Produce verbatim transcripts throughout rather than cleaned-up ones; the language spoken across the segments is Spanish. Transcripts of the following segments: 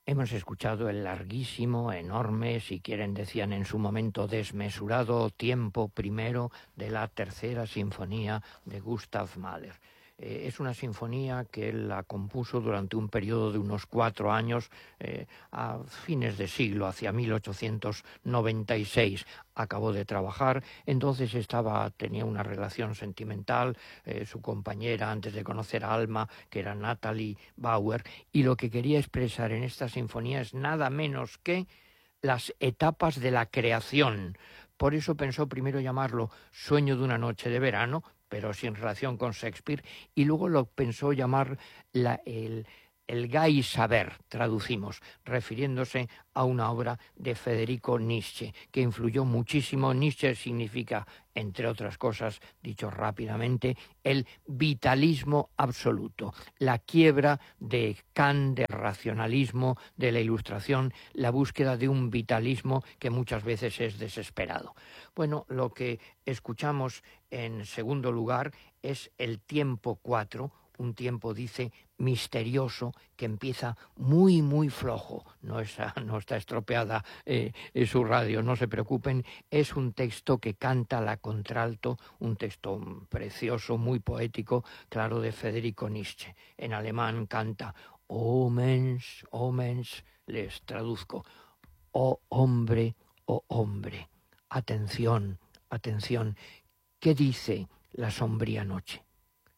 Hemos escuchado el larguísimo, enorme, si quieren decían en su momento desmesurado, tiempo primero de la tercera sinfonía de Gustav Mahler. Eh, es una sinfonía que él la compuso durante un periodo de unos cuatro años, eh, a fines de siglo, hacia mil ochocientos noventa y seis. Acabó de trabajar, entonces estaba, tenía una relación sentimental, eh, su compañera antes de conocer a Alma, que era Natalie Bauer, y lo que quería expresar en esta sinfonía es nada menos que las etapas de la creación. Por eso pensó primero llamarlo Sueño de una noche de verano, pero sin relación con Shakespeare, y luego lo pensó llamar la, el, el Gai Saber, traducimos, refiriéndose a una obra de Federico Nietzsche, que influyó muchísimo. Nietzsche significa, entre otras cosas, dicho rápidamente, el vitalismo absoluto, la quiebra de Kant, del racionalismo, de la Ilustración, la búsqueda de un vitalismo que muchas veces es desesperado. Bueno, lo que escuchamos en segundo lugar es el tiempo cuatro, un tiempo, dice, misterioso, que empieza muy, muy flojo. No, es, no está estropeada eh, su radio, no se preocupen. Es un texto que canta la contralto, un texto precioso, muy poético, claro, de Federico Nietzsche. En alemán canta «Oh Mensch, oh Mensch», les traduzco, «Oh hombre, oh hombre». Atención, atención. ¿Qué dice la sombría noche?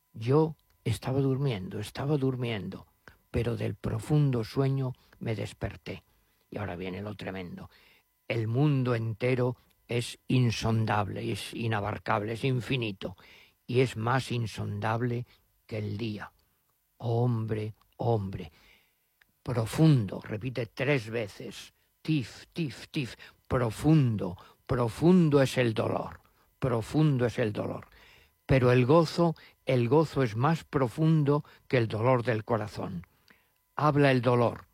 Yo estaba durmiendo, estaba durmiendo, pero del profundo sueño me desperté. Y ahora viene lo tremendo. El mundo entero es insondable, es inabarcable, es infinito, y es más insondable que el día. Hombre, hombre, profundo, repite tres veces, tif, tif, tif, profundo, profundo es el dolor, profundo es el dolor. Pero el gozo, el gozo es más profundo que el dolor del corazón. Habla el dolor,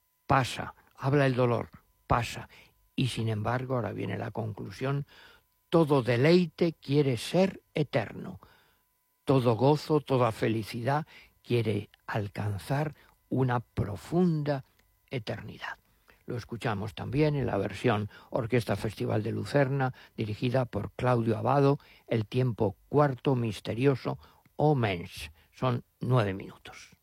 pasa, habla el dolor, pasa. Y sin embargo, ahora viene la conclusión, todo deleite quiere ser eterno. Todo gozo, toda felicidad quiere alcanzar una profunda eternidad. Lo escuchamos también en la versión Orquesta Festival de Lucerna, dirigida por Claudio Abbado, el tiempo cuarto misterioso, O Mensch. Son nueve minutos.